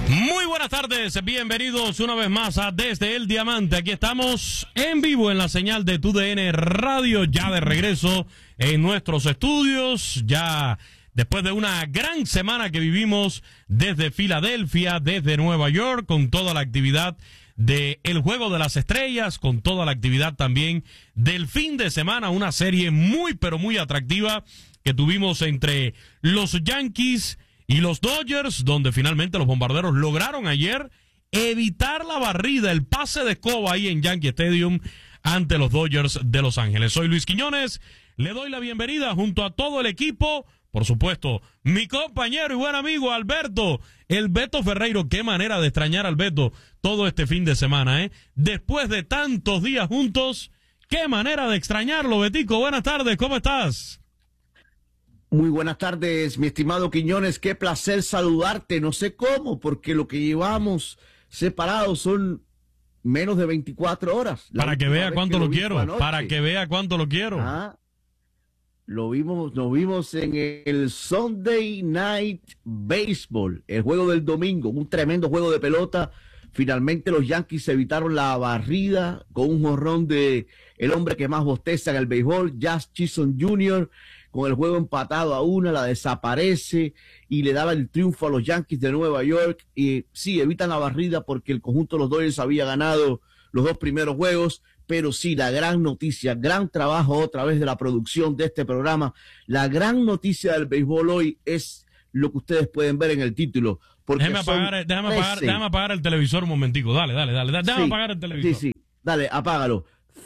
Muy buenas tardes, bienvenidos una vez más a Desde el Diamante. Aquí estamos en vivo en la señal de TUDN Radio, ya de regreso en nuestros estudios, ya después de una gran semana que vivimos desde Filadelfia, desde Nueva York, con toda la actividad de el Juego de las Estrellas, con toda la actividad también del fin de semana, una serie muy pero muy atractiva que tuvimos entre los Yankees y los Dodgers, donde finalmente los bombarderos lograron ayer evitar la barrida, el pase de escoba ahí en Yankee Stadium ante los Dodgers de Los Ángeles. Soy Luis Quiñones, le doy la bienvenida junto a todo el equipo, por supuesto, mi compañero y buen amigo Alberto, el Beto Ferreiro. Qué manera de extrañar al Beto todo este fin de semana, ¿eh? Después de tantos días juntos, qué manera de extrañarlo, Betico. Buenas tardes, ¿cómo estás? Muy buenas tardes, mi estimado Quiñones, qué placer saludarte, no sé cómo, porque lo que llevamos separados son menos de 24 horas. Para que vea cuánto lo quiero, para que vea cuánto lo quiero. Nos vimos en el Sunday Night Baseball, el juego del domingo, un tremendo juego de pelota. Finalmente los Yankees evitaron la barrida con un jonrón de el hombre que más bosteza en el béisbol, Jazz Chisholm Jr., con el juego empatado a una, la desaparece y le daba el triunfo a los Yankees de Nueva York. Y sí, evitan la barrida porque el conjunto de los Dodgers había ganado los dos primeros juegos, pero sí, la gran noticia, gran trabajo otra vez de la producción de este programa, la gran noticia del béisbol hoy es lo que ustedes pueden ver en el título. Déjame apagar el televisor un momentico, dale, déjame apagar el televisor. Sí, dale, apágalo.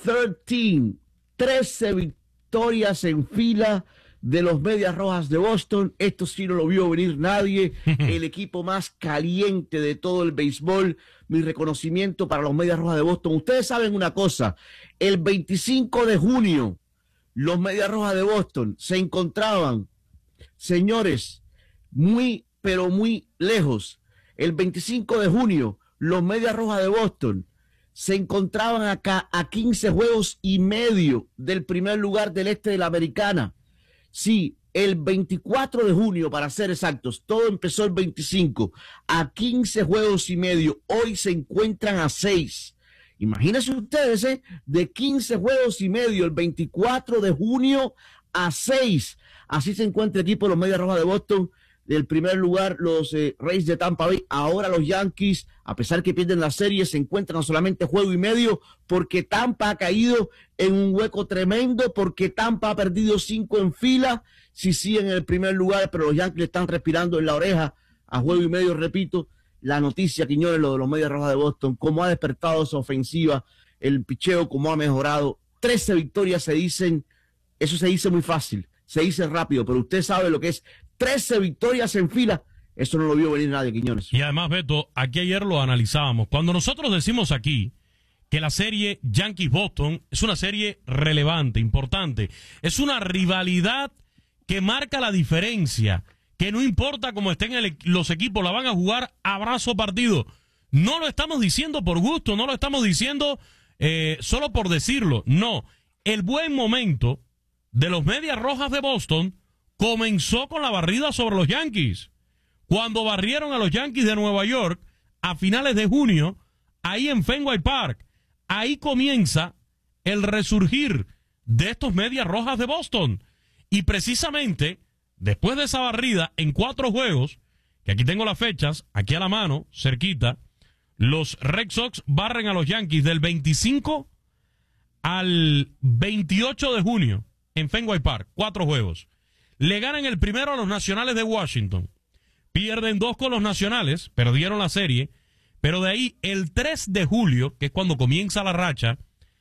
13 victorias en fila de los Medias Rojas de Boston. Esto sí no lo vio venir nadie. El equipo más caliente de todo el béisbol. Mi reconocimiento para los Medias Rojas de Boston. Ustedes saben una cosa, el 25 de junio los Medias Rojas de Boston se encontraban, señores, muy pero muy lejos. El 25 de junio los Medias Rojas de Boston se encontraban acá a 15 juegos y medio del primer lugar del este de la Americana. Sí, el 24 de junio, para ser exactos, todo empezó el 25, a 15 juegos y medio. Hoy se encuentran a 6. Imagínense ustedes, de 15 juegos y medio, el 24 de junio a 6. Así se encuentra el equipo de los Medias Rojas de Boston. Del primer lugar, los Rays de Tampa Bay. Ahora los Yankees, a pesar que pierden la serie, se encuentran solamente juego y medio porque Tampa ha caído en un hueco tremendo, porque Tampa ha perdido 5 en fila. Sí, en el primer lugar, pero los Yankees están respirando en la oreja a juego y medio. Repito, la noticia, Quiñones, lo de los Medias Rojas de Boston, cómo ha despertado esa ofensiva, el picheo, cómo ha mejorado. 13 victorias se dicen, eso se dice muy fácil, se dice rápido, pero usted sabe lo que es 13 victorias en fila. Eso no lo vio venir nadie, Quiñones. Y además, Beto, aquí ayer lo analizábamos. Cuando nosotros decimos aquí que la serie Yankees-Boston es una serie relevante, importante, es una rivalidad que marca la diferencia, que no importa cómo estén los equipos, la van a jugar a brazo partido. No lo estamos diciendo por gusto, no lo estamos diciendo solo por decirlo. No, el buen momento de los Medias Rojas de Boston comenzó con la barrida sobre los Yankees. Cuando barrieron a los Yankees de Nueva York a finales de junio, ahí en Fenway Park, ahí comienza el resurgir de estos Medias Rojas de Boston. Y precisamente, después de esa barrida en 4 juegos, que aquí tengo las fechas, aquí a la mano, cerquita, los Red Sox barren a los Yankees del 25 al 28 de junio en Fenway Park, 4 juegos. Le ganan el primero a los Nacionales de Washington. Pierden 2 con los Nacionales, perdieron la serie, pero de ahí el 3 de julio, que es cuando comienza la racha,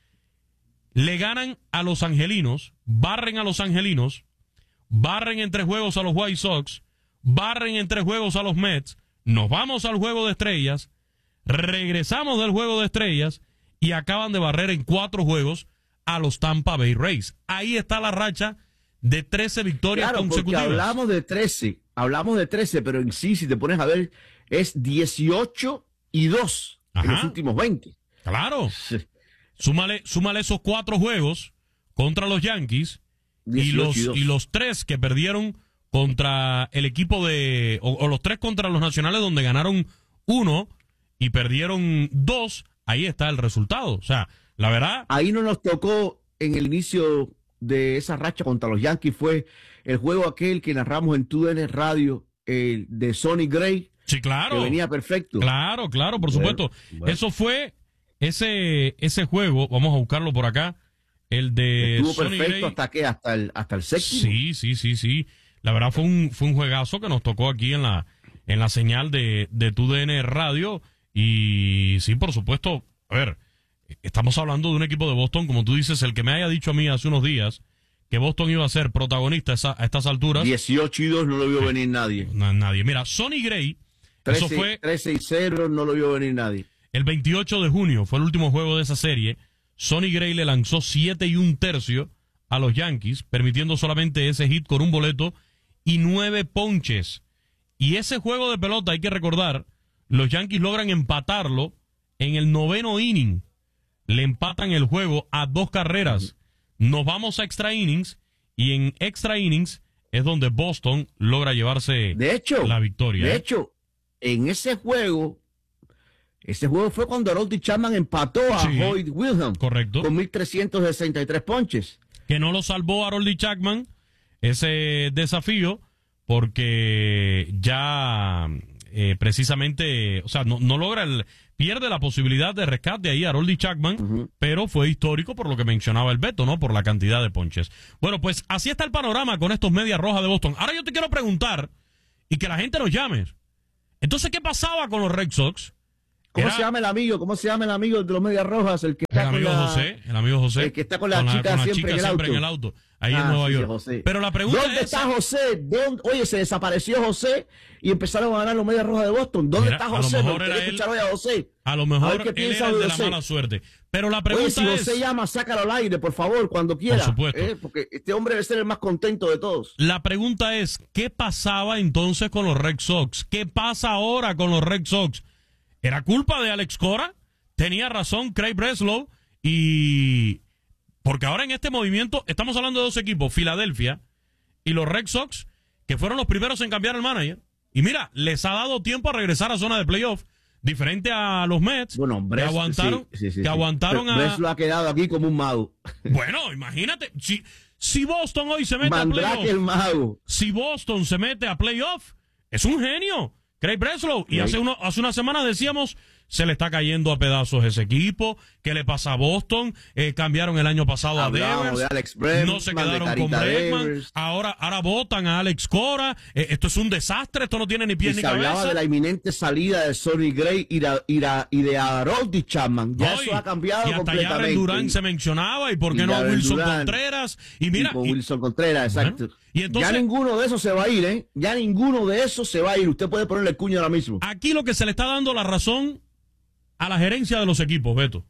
le ganan a los Angelinos, barren a los Angelinos, barren en 3 juegos a los White Sox, barren en 3 juegos a los Mets, nos vamos al Juego de Estrellas, regresamos del Juego de Estrellas y acaban de barrer en 4 juegos a los Tampa Bay Rays. Ahí está la racha de 13 victorias consecutivas. Porque hablamos de 13, pero en sí, si te pones a ver, es 18-2 en los últimos 20. Claro. Sí. Súmale esos 4 juegos contra los Yankees y los 3 que perdieron contra el equipo de, o los 3 contra los Nacionales, donde ganaron 1 y perdieron 2, ahí está el resultado. O sea, la verdad... Ahí no nos tocó en el inicio de esa racha contra los Yankees, fue el juego aquel que narramos en TUDN Radio, el de Sonny Gray. Sí, claro. Que venía perfecto. Claro, por supuesto. Bueno. Eso fue ese juego, vamos a buscarlo por acá, el de estuvo Sonny perfecto Gray. hasta el séptimo. Sí. La verdad fue un juegazo que nos tocó aquí en la señal de TUDN Radio. Y sí, por supuesto, a ver, estamos hablando de un equipo de Boston, como tú dices, el que me haya dicho a mí hace unos días que Boston iba a ser protagonista a estas alturas. 18-2 no lo vio venir nadie. Nadie. Mira, Sonny Gray, 13, eso fue 13-0, no lo vio venir nadie. El 28 de junio fue el último juego de esa serie. Sonny Gray le lanzó 7 1/3 a los Yankees, permitiendo solamente ese hit con un boleto y 9 ponches. Y ese juego de pelota, hay que recordar, los Yankees logran empatarlo en el 9º inning. Le empatan el juego a 2 carreras. Nos vamos a extra innings y en extra innings es donde Boston logra llevarse la victoria. De hecho, en ese juego fue cuando Harold Chapman empató a Hoyt Wilhelm. Correcto. Con 1,363 ponches. Que no lo salvó Harold Chapman ese desafío porque ya precisamente, o sea, no logra pierde la posibilidad de rescate ahí a Harold Chapman, pero fue histórico por lo que mencionaba el Beto, ¿no? Por la cantidad de ponches. Bueno, pues así está el panorama con estos Medias Rojas de Boston. Ahora yo te quiero preguntar, y que la gente nos llame. Entonces, ¿qué pasaba con los Red Sox? ¿Cómo se llama el amigo? ¿Cómo se llama el amigo de los Medias Rojas? El que está el amigo José. El que está con la chica siempre en el auto. Ahí en Nueva York. José. Pero la pregunta ¿dónde está José? Oye, se desapareció José y empezaron a ganar los Medias Rojas de Boston. ¿Dónde está José? A lo mejor era escuchar hoy a José. A lo mejor él era el de la mala suerte. Pero la pregunta es... si José llama, sácalo al aire, por favor, cuando quiera. Por supuesto. Porque este hombre debe ser el más contento de todos. La pregunta es, ¿qué pasaba entonces con los Red Sox? ¿Qué pasa ahora con los Red Sox? ¿Era culpa de Alex Cora? Tenía razón Craig Breslow y... Porque ahora en este movimiento estamos hablando de 2 equipos, Filadelfia y los Red Sox, que fueron los primeros en cambiar el manager. Y mira, les ha dado tiempo a regresar a zona de playoff, diferente a los Mets, bueno, que aguantaron a... Breslow ha quedado aquí como un mago. Bueno, imagínate, si Boston hoy se mete a playoff, el mago. Si Boston se mete a playoff, es un genio. Craig Breslow, y hace una semana decíamos, se le está cayendo a pedazos ese equipo, ¿qué le pasa a Boston? Cambiaron el año pasado a Devers, no se quedaron con Bregman, ahora votan a Alex Cora, esto es un desastre, esto no tiene ni pies ni cabeza. Se hablaba de la inminente salida de Sonny Gray y de Harold Chapman, ya eso ha cambiado completamente. Y hasta ya Durán se mencionaba, y por qué no a Wilson Contreras, y mira... Wilson Contreras, exacto. Bueno, y entonces, ya ninguno de esos se va a ir, ¿eh? Ya ninguno de esos se va a ir, usted puede ponerle el cuño ahora mismo. Aquí lo que se le está dando la razón a la gerencia de los equipos, Beto.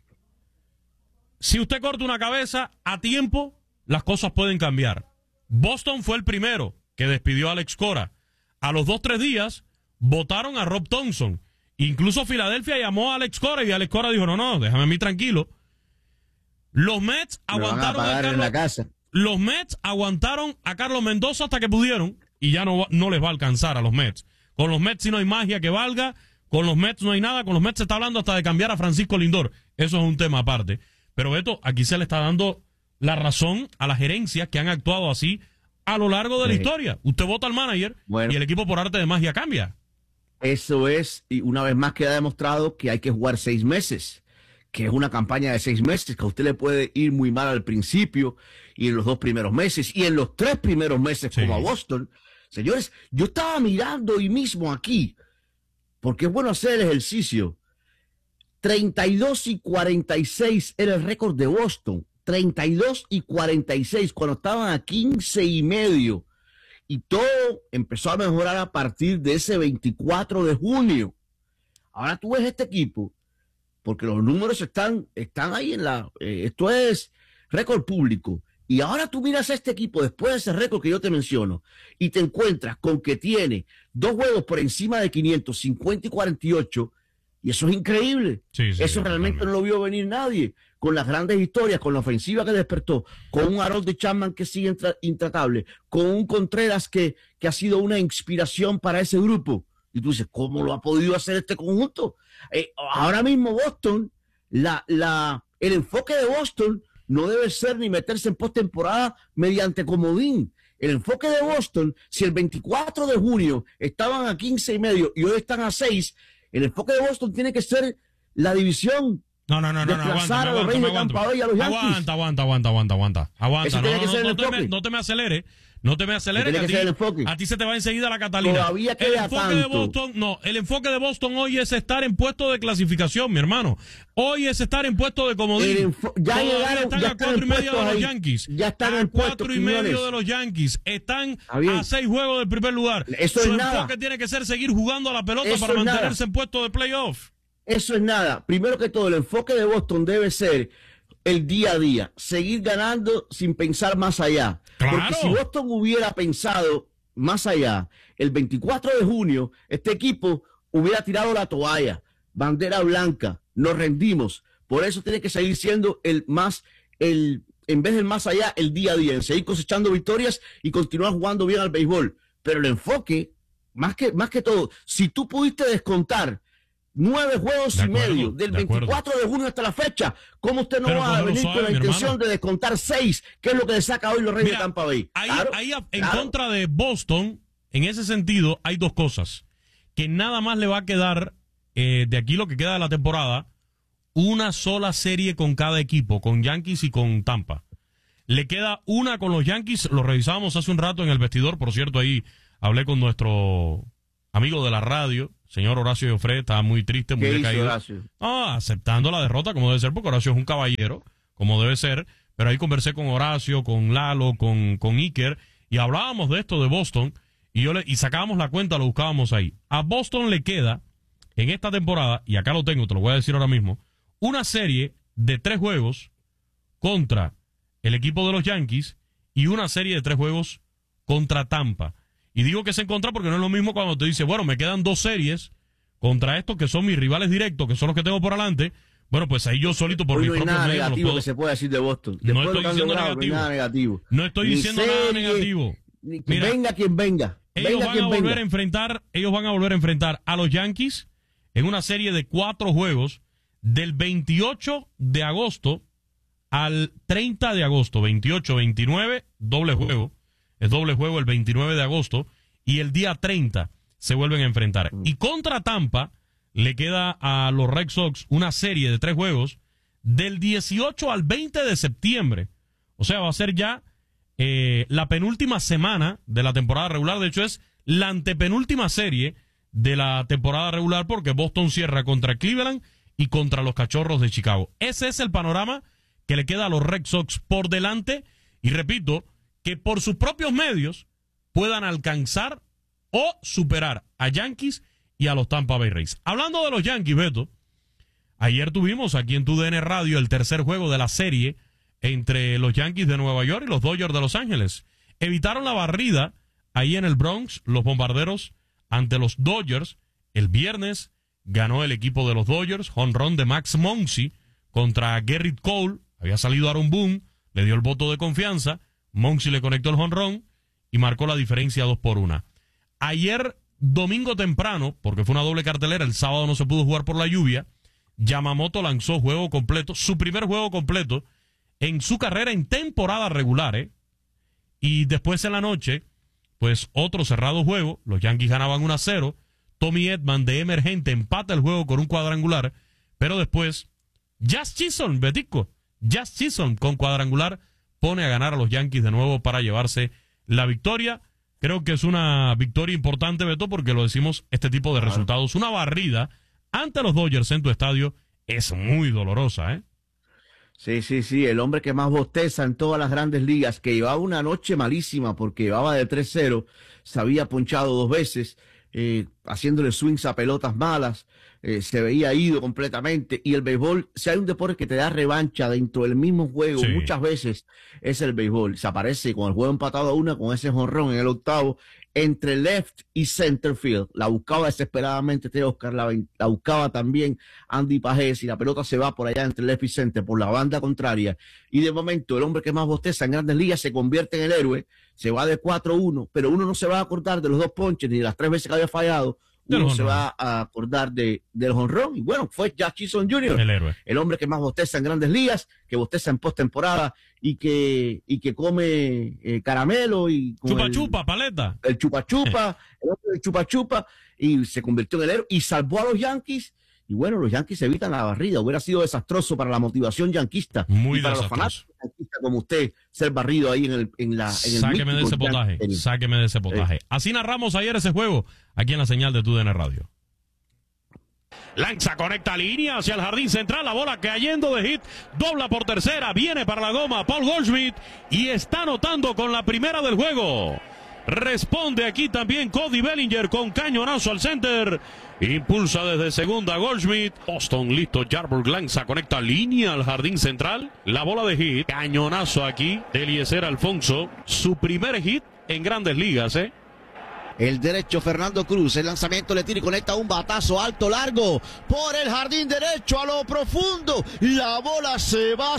Si usted corta una cabeza a tiempo, las cosas pueden cambiar. Boston fue el primero que despidió a Alex Cora. A los 2-3 días, votaron a Rob Thompson. Incluso Filadelfia llamó a Alex Cora y Alex Cora dijo, no, déjame a mí tranquilo. Los Mets aguantaron a Carlos, en la casa. Los Mets aguantaron a Carlos Mendoza hasta que pudieron y ya no les va a alcanzar a los Mets. Con los Mets si no hay magia que valga. Con los Mets no hay nada, con los Mets se está hablando hasta de cambiar a Francisco Lindor. Eso es un tema aparte. Pero Beto, aquí se le está dando la razón a las gerencias que han actuado así a lo largo de la historia. Usted vota al manager y el equipo por arte de magia cambia. Eso es, y una vez más queda demostrado que hay que jugar 6 meses, que es una campaña de 6 meses, que a usted le puede ir muy mal al principio y en los 2 primeros meses y en los 3 primeros meses como a Boston. Señores, yo estaba mirando hoy mismo aquí, porque es bueno hacer el ejercicio. 32-46 era el récord de Boston. 32-46 cuando estaban a 15.5. Y todo empezó a mejorar a partir de ese 24 de junio. Ahora tú ves este equipo, porque los números están ahí en la... esto es récord público. Y ahora tú miras a este equipo después de ese récord que yo te menciono y te encuentras con que tiene 2 juegos por encima de 500, 50 y 48, y eso es increíble. Eso realmente no lo vio venir nadie, con las grandes historias, con la ofensiva que despertó, con un Harold Chapman que sigue intratable, con un Contreras que ha sido una inspiración para ese grupo. Y tú dices, ¿cómo lo ha podido hacer este conjunto? Ahora mismo Boston, el enfoque de Boston no debe ser ni meterse en postemporada mediante comodín. El enfoque de Boston, si el 24 de junio estaban a 15.5 y hoy están a 6, el enfoque de Boston tiene que ser la división. No, aguanta. No te me aceleres. A ti se te va enseguida la Catalina. Todavía queda el enfoque de Boston hoy es estar en puesto de clasificación, mi hermano. Hoy es estar en puesto de comodín. Ya llegaron, están a 4.5 de los Yankees. Ya están en 4.5 de los Yankees. Están a 6 juegos del primer lugar. Eso Su es nada. enfoque tiene que ser seguir jugando a la pelota Eso para es mantenerse nada. en puesto de playoff. Eso es nada. Primero que todo, el enfoque de Boston debe ser el día a día, seguir ganando sin pensar más allá. Claro. Porque si Boston hubiera pensado más allá, el 24 de junio, este equipo hubiera tirado la toalla, bandera blanca, nos rendimos. Por eso tiene que seguir siendo en vez del más allá, el día a día, en seguir cosechando victorias y continuar jugando bien al béisbol. Pero el enfoque, más que todo, si tú pudiste descontar 9 juegos y medio del 24 de junio hasta la fecha, ¿cómo usted no va a venir con la intención de descontar 6, que es lo que le saca hoy los Reyes de Tampa Bay? Ahí en contra de Boston, en ese sentido, hay dos cosas. Que nada más le va a quedar, de aquí lo que queda de la temporada, una sola serie con cada equipo, con Yankees y con Tampa. Le queda una con los Yankees, lo revisábamos hace un rato en el vestidor, por cierto, ahí hablé con nuestro amigo de la radio, señor Horacio Joffre, estaba muy triste, muy decaído. Aceptando la derrota como debe ser, porque Horacio es un caballero, como debe ser, pero ahí conversé con Horacio, con Lalo, con Iker, y hablábamos de esto de Boston, y sacábamos la cuenta, lo buscábamos ahí. A Boston le queda, en esta temporada, y acá lo tengo, te lo voy a decir ahora mismo, una serie de 3 juegos contra el equipo de los Yankees, y una serie de 3 juegos contra Tampa. Y digo que se encuentra porque no es lo mismo cuando te dice, bueno, me quedan 2 series contra estos que son mis rivales directos, que son los que tengo por adelante. Bueno, pues ahí yo solito por mis propios medios. No hay nada negativo que se pueda decir de Boston. No estoy diciendo negativo. No estoy diciendo nada negativo. Mira, venga quien venga. Ellos van a volver a enfrentar a los Yankees en una serie de 4 juegos del 28 de agosto al 30 de agosto. 28, 29, doble juego. Es doble juego el 29 de agosto y el día 30 se vuelven a enfrentar. Y contra Tampa le queda a los Red Sox una serie de 3 juegos del 18 al 20 de septiembre. O sea, va a ser ya la penúltima semana de la temporada regular. De hecho, es la antepenúltima serie de la temporada regular porque Boston cierra contra Cleveland y contra los Cachorros de Chicago. Ese es el panorama que le queda a los Red Sox por delante. Y repito, que por sus propios medios puedan alcanzar o superar a Yankees y a los Tampa Bay Rays. Hablando de los Yankees, Beto, ayer tuvimos aquí en TUDN Radio el tercer juego de la serie entre los Yankees de Nueva York y los Dodgers de Los Ángeles. Evitaron la barrida ahí en el Bronx, los Bombarderos ante los Dodgers. El viernes ganó el equipo de los Dodgers, jonrón de Max Muncy contra Gerrit Cole. Había salido Aaron Boone, le dio el voto de confianza. Muncy le conectó el jonrón y marcó la diferencia 2-1. Ayer, domingo temprano, porque fue una doble cartelera, el sábado no se pudo jugar por la lluvia, Yamamoto lanzó juego completo, su primer juego completo en su carrera en temporada regular, y después en la noche, pues otro cerrado juego, los Yankees ganaban 1-0, Tommy Edman de emergente empata el juego con un cuadrangular, pero después, Jazz Chisholm, Betico, Jazz Chisholm con cuadrangular, pone a ganar a los Yankees de nuevo para llevarse la victoria. Creo que es una victoria importante, Beto, porque lo decimos, este tipo de resultados. Una barrida ante los Dodgers en tu estadio es muy dolorosa, ¿eh? Sí, el hombre que más bosteza en todas las grandes ligas, que llevaba una noche malísima porque llevaba de 3-0, se había ponchado 2 veces, haciéndole swings a pelotas malas, se veía ido completamente, y el béisbol, si hay un deporte que te da revancha dentro del mismo juego, muchas veces es el béisbol. Se aparece con el juego empatado a 1, con ese jonrón en el octavo, entre left y center field. La buscaba desesperadamente Oscar, la buscaba también Andy Pajés, y la pelota se va por allá entre left y center, por la banda contraria, y de momento el hombre que más bosteza en grandes ligas se convierte en el héroe, se va de 4-1, pero uno no se va a acordar de los 2 ponches ni de las 3 veces que había fallado. uno se va a acordar del jonrón. Y bueno, fue Jazz Chisholm Jr., el héroe, el hombre que más bosteza en Grandes Ligas, que bosteza en postemporada y que come caramelo y chupa, paleta. El chupa, el hombre del chupa, y se convirtió en el héroe y salvó a los Yankees. Y bueno, los Yankees evitan la barrida. Hubiera sido desastroso para la motivación yanquista. Muy y para desastroso. los fanáticos yanquistas como usted, ser barrido ahí en el Sáqueme de ese potaje. Sáqueme de ese potaje. Así narramos ayer ese juego, aquí en la señal de TUDN Radio. Lanza, conecta línea hacia el jardín central, la bola cayendo de hit, dobla por tercera, viene para la goma Paul Goldschmidt y está anotando con la primera del juego. Responde aquí también Cody Bellinger con cañonazo al center. Impulsa desde segunda Goldschmidt. Boston listo. Yarbrough lanza, conecta línea al jardín central. La bola de hit. Cañonazo aquí de Eliezer Alfonso. Su primer hit en Grandes Ligas, El derecho Fernando Cruz, el lanzamiento le tira y conecta un batazo alto, largo, por el jardín derecho a lo profundo. La bola se va.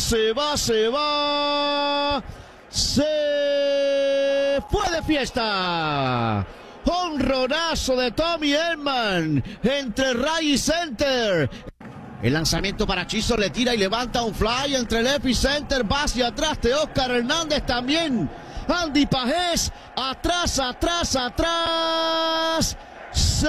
Se fue de fiesta. Jonronazo de Tommy Edman entre right y center. El lanzamiento para Chisholm, le tira y levanta un fly entre left y center. Va hacia atrás de Oscar Hernández también. Andy Pajés, atrás. Se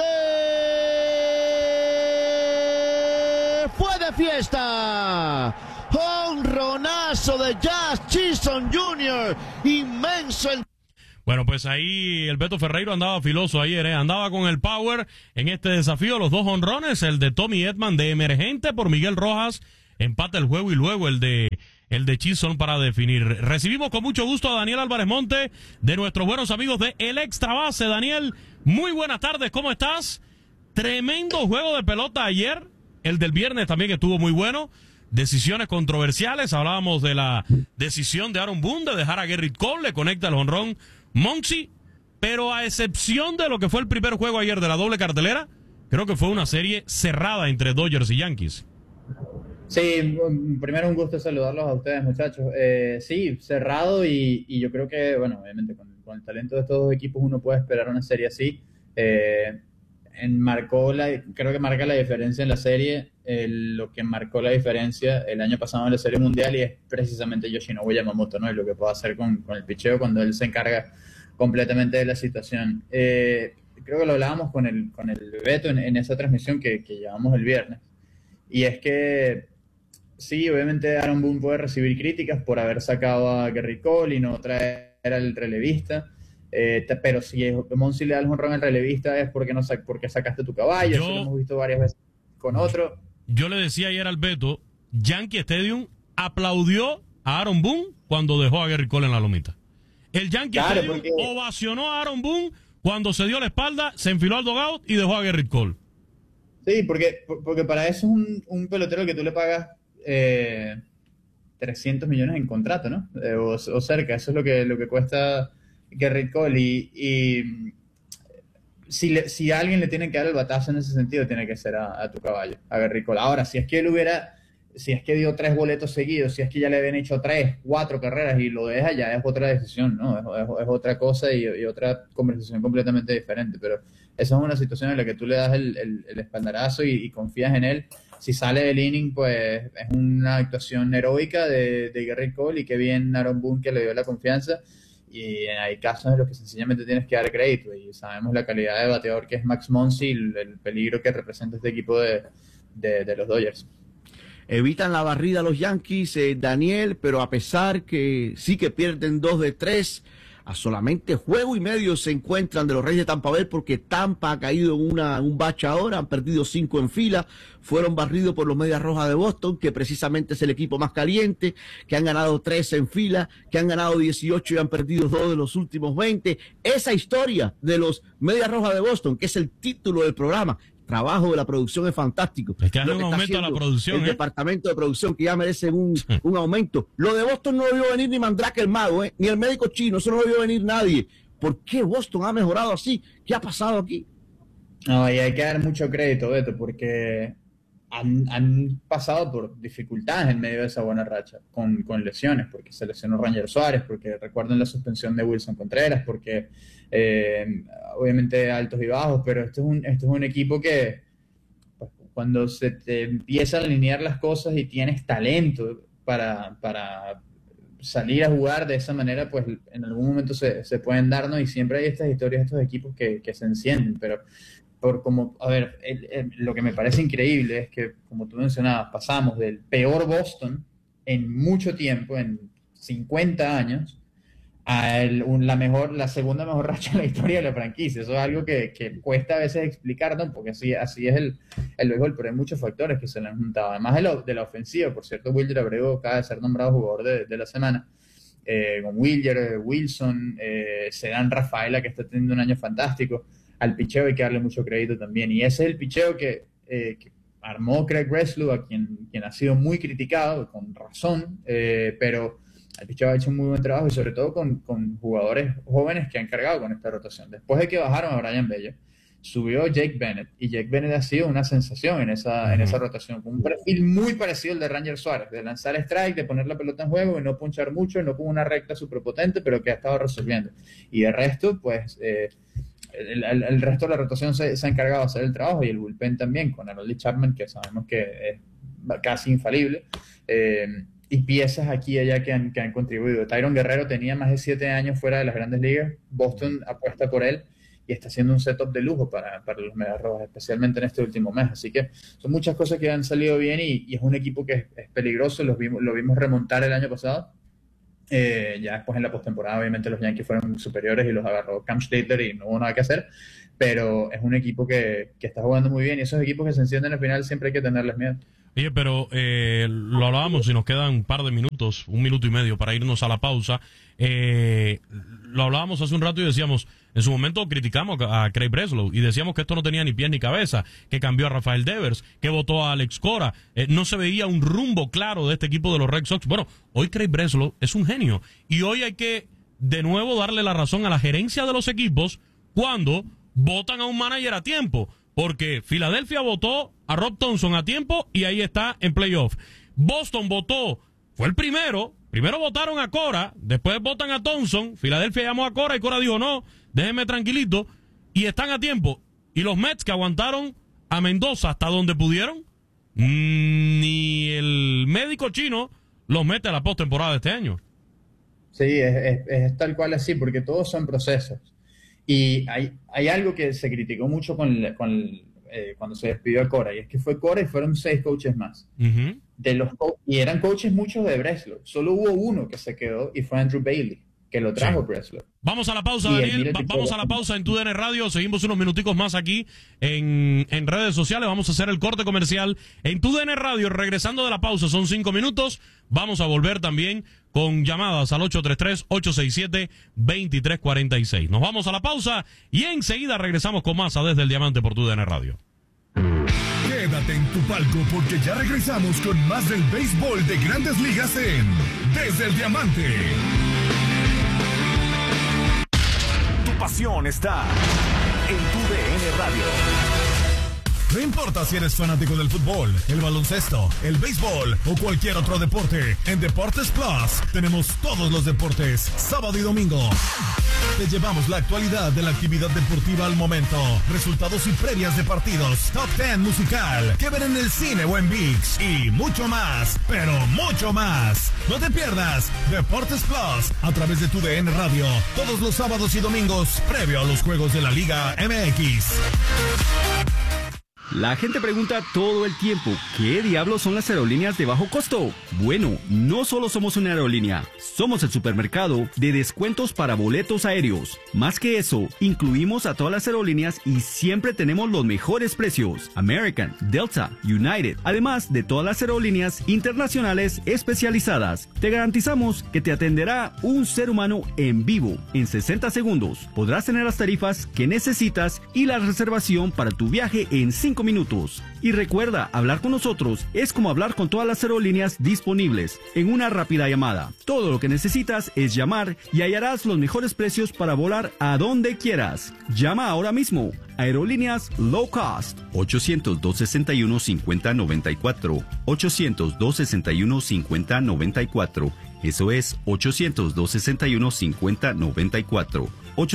fue de fiesta. Jonronazo de Jazz Chisholm Jr. Inmenso el... Bueno, pues ahí el Beto Ferreiro andaba filoso ayer, andaba con el power en este desafío, los dos jonrones, el de Tommy Edman de emergente por Miguel Rojas, empata el juego y luego el de Chisholm para definir. Recibimos con mucho gusto a Daniel Álvarez Monte, de nuestros buenos amigos de El Extra Base. Daniel, muy buenas tardes, ¿cómo estás? Tremendo juego de pelota ayer, el del viernes también estuvo muy bueno. Decisiones controversiales, hablábamos de la decisión de Aaron Boone de dejar a Gerrit Cole, le conecta el jonrón Monsi, pero a excepción de lo que fue el primer juego ayer de la doble cartelera, creo que fue una serie cerrada entre Dodgers y Yankees. Sí, primero un gusto saludarlos a ustedes, muchachos. Sí, cerrado y yo creo que, bueno, obviamente con el talento de estos dos equipos uno puede esperar una serie así. Creo que marca la diferencia en la serie, lo que marcó la diferencia el año pasado en la Serie Mundial, y es precisamente Yoshinobu Yamamoto, ¿no? Y lo que puede hacer con el picheo cuando él se encarga completamente de la situación. Creo que lo hablábamos con el Beto en esa transmisión que llevamos el viernes, y es que sí, obviamente Aaron Boone puede recibir críticas por haber sacado a Gerrit Cole y no traer al relevista. Pero si Monsi le da el jonrón al relevista es porque sacaste tu caballo. Eso lo hemos visto varias veces con otro. Yo le decía ayer al Beto, Yankee Stadium aplaudió a Aaron Boone cuando dejó a Gerrit Cole en la lomita. El Yankee Stadium ovacionó a Aaron Boone cuando se dio la espalda, se enfiló al dugout y dejó a Gerrit Cole. Sí, porque para eso es un pelotero que tú le pagas 300 millones en contrato, ¿no? O cerca, eso es lo que cuesta Gerrit Cole, y si a alguien le tiene que dar el batazo en ese sentido, tiene que ser a tu caballo, a Gerrit Cole. Ahora, si es que dio 3 boletos seguidos, si es que ya le habían hecho 3, 4 carreras y lo deja, ya es otra decisión, ¿no? Es otra cosa y otra conversación completamente diferente, pero esa es una situación en la que tú le das el espaldarazo y confías en él. Si sale del inning, pues es una actuación heroica de Gerrit Cole, y qué bien Aaron Boone que le dio la confianza. Y hay casos en los que sencillamente tienes que dar crédito, y sabemos la calidad de bateador que es Max Monsi, el peligro que representa este equipo de los Dodgers. Evitan la barrida los Yankees, Daniel, pero a pesar que sí que pierden 2 de 3, a solamente juego y medio se encuentran de los Reyes de Tampa Bay, porque Tampa ha caído en un bache ahora, han perdido 5 en fila, fueron barridos por los Medias Rojas de Boston, que precisamente es el equipo más caliente, que han ganado 13 en fila, que han ganado 18 y han perdido 2 de los últimos 20. Esa historia de los Medias Rojas de Boston, que es el título del programa, trabajo de la producción es fantástico. Es que hay un aumento a la producción. El departamento de producción, que ya merece un aumento. Lo de Boston no lo vio venir ni Mandrake el mago, ni el médico chino, eso no lo vio venir nadie. ¿Por qué Boston ha mejorado así? ¿Qué ha pasado aquí? No, y hay que dar mucho crédito, Beto, porque han pasado por dificultades en medio de esa buena racha, con lesiones, porque se lesionó Ranger Suárez, porque recuerden la suspensión de Wilson Contreras, porque obviamente altos y bajos, pero esto es un equipo que pues, cuando se te empieza a alinear las cosas y tienes talento para salir a jugar de esa manera, pues en algún momento se pueden darnos, y siempre hay estas historias de estos equipos que se encienden, pero lo que me parece increíble es que, como tú mencionabas, pasamos del peor Boston en mucho tiempo, en 50 años, a la segunda mejor racha en la historia de la franquicia. Eso es algo que cuesta a veces explicar, ¿no? Porque así es el béisbol, pero hay muchos factores que se le han juntado. Además de la ofensiva, por cierto, Wilyer Abreu acaba de ser nombrado jugador de la semana. Con Wilyer, Wilson, Cedán Rafaela, que está teniendo un año fantástico. Al picheo hay que darle mucho crédito también, y ese es el picheo que armó Craig Breslow, a quien ha sido muy criticado, con razón, pero el picheo ha hecho un muy buen trabajo, y sobre todo con jugadores jóvenes que han cargado con esta rotación. Después de que bajaron a Brian Bello, subió Jake Bennett, y Jake Bennett ha sido una sensación en esa rotación, con un perfil muy parecido al de Ranger Suárez, de lanzar strike, de poner la pelota en juego, y no punchar mucho, no con una recta superpotente, pero que ha estado resolviendo. Y de resto, pues el resto de la rotación se ha encargado de hacer el trabajo, y el bullpen también, con Aroldis Chapman, que sabemos que es casi infalible, y piezas aquí y allá que han contribuido. Tyron Guerrero tenía más de 7 años fuera de las Grandes Ligas. Boston apuesta por él y está haciendo un setup de lujo para los Medias Rojas, especialmente en este último mes. Así que son muchas cosas que han salido bien, y es un equipo que es peligroso. Lo vimos remontar el año pasado. Ya después en la postemporada obviamente los Yankees fueron superiores y los agarró Cam Stadler y no hubo nada que hacer, pero es un equipo que está jugando muy bien, y esos equipos que se encienden al final siempre hay que tenerles miedo. Oye, pero lo hablábamos y nos quedan un par de minutos, 1 minuto y medio para irnos a la pausa. Lo hablábamos hace un rato y decíamos, en su momento criticamos a Craig Breslow y decíamos que esto no tenía ni pies ni cabeza, que cambió a Rafael Devers, que votó a Alex Cora, no se veía un rumbo claro de este equipo de los Red Sox. Bueno, hoy Craig Breslow es un genio, y hoy hay que de nuevo darle la razón a la gerencia de los equipos cuando votan a un manager a tiempo, porque Filadelfia votó a Rob Thomson a tiempo y ahí está en playoff. Boston votó, fue el primero votaron a Cora, después votan a Thomson, Filadelfia llamó a Cora y Cora dijo no, déjenme tranquilito, y están a tiempo. Y los Mets, que aguantaron a Mendoza hasta donde pudieron, ni el médico chino los mete a la postemporada de este año. Sí, es tal cual así, porque todos son procesos. Y hay algo que se criticó mucho cuando se despidió a Cora, y es que fue Cora y fueron 6 coaches más. Uh-huh. Y eran coaches muchos de Breslow. Solo hubo uno que se quedó, y fue Andrew Bailey, que lo trajo Breslow. Vamos a la pausa, Daniel. Vamos a la pausa en TUDN Radio. Seguimos unos minuticos más aquí en redes sociales. Vamos a hacer el corte comercial en TUDN Radio. Regresando de la pausa, son 5 minutos. Vamos a volver también con llamadas al 833-867-2346. Nos vamos a la pausa y enseguida regresamos con más a Desde el Diamante por TUDN Radio. Quédate en tu palco, porque ya regresamos con más del béisbol de Grandes Ligas en Desde el Diamante. Tu pasión está en TUDN Radio. No importa si eres fanático del fútbol, el baloncesto, el béisbol o cualquier otro deporte, en Deportes Plus tenemos todos los deportes, sábado y domingo. Te llevamos la actualidad de la actividad deportiva al momento, resultados y previas de partidos, top 10 musical, que ver en el cine o en ViX, y mucho más, pero mucho más. No te pierdas Deportes Plus a través de TUDN Radio, todos los sábados y domingos, previo a los juegos de la Liga MX. La gente pregunta todo el tiempo, ¿qué diablos son las aerolíneas de bajo costo? Bueno, no solo somos una aerolínea, somos el supermercado de descuentos para boletos aéreos. Más que eso, incluimos a todas las aerolíneas y siempre tenemos los mejores precios. American, Delta, United, además de todas las aerolíneas internacionales especializadas. Te garantizamos que te atenderá un ser humano en vivo. En 60 segundos podrás tener las tarifas que necesitas y la reservación para tu viaje en 5 5 minutos. Y recuerda, hablar con nosotros es como hablar con todas las aerolíneas disponibles en una rápida llamada. Todo lo que necesitas es llamar y hallarás los mejores precios para volar a donde quieras. Llama ahora mismo. Aerolíneas Low Cost. 800-261-5094. 800-261-5094. Eso es 800-261-5094.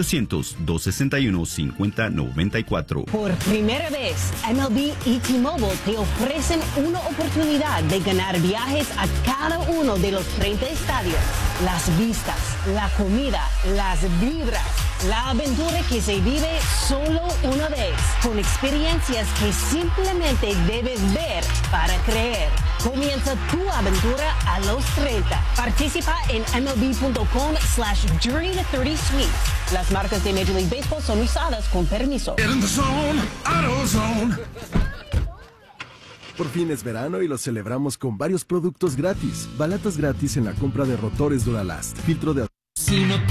800-261-5094. Por primera vez, MLB y T-Mobile te ofrecen una oportunidad de ganar viajes a cada uno de los 30 estadios. Las vistas, la comida, las vibras, la aventura que se vive solo una vez, con experiencias que simplemente debes ver para creer. Comienza tu aventura a los 30. Participa en MLB.com/Journey to 30 Suites. Las marcas de Major League Baseball son usadas con permiso. Por fin es verano y lo celebramos con varios productos gratis. Balatas gratis en la compra de rotores Duralast. Filtro de